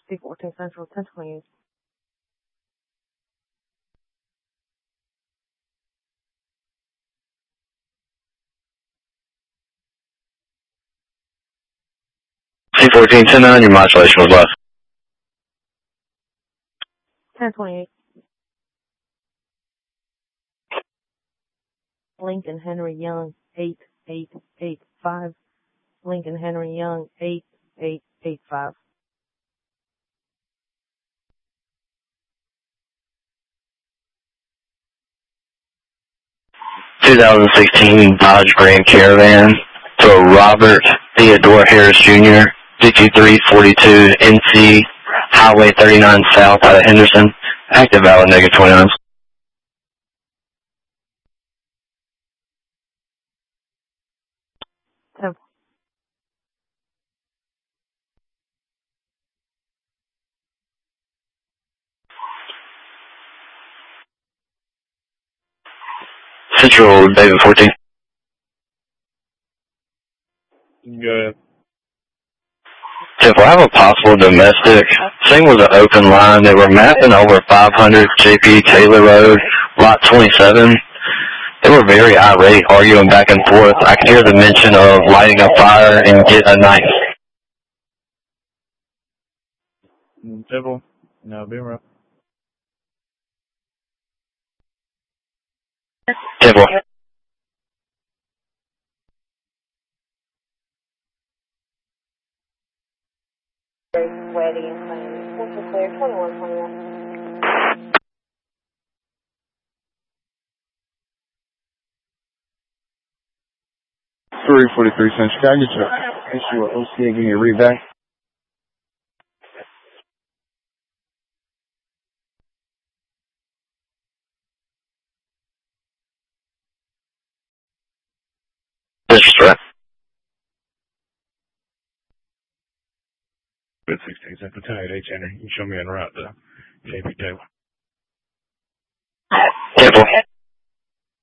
C14 Central, 1028. C14, 10-9, your modulation was left. 1028. Lincoln Henry Young, 8885. Lincoln Henry Young, 8885. 2016 Dodge Grand Caravan to Robert Theodore Harris Jr., 5342 NC Highway 39 South out of Henderson. Active valid negative 29. Central David 14. Good. If I have a possible domestic, same with an open line. They were mapping over 500 JP Taylor Road, lot 27. They were very irate, arguing back and forth. I could hear the mention of lighting a fire and getting a knife. Civil? No, be right. Civil. Wedding, Central Clear, 2121. 343 Central. Can I get your issue with OC and give you a read back? Disrespect. 16 Central, 10-8 Henry. You can show me en route to JP Taylor.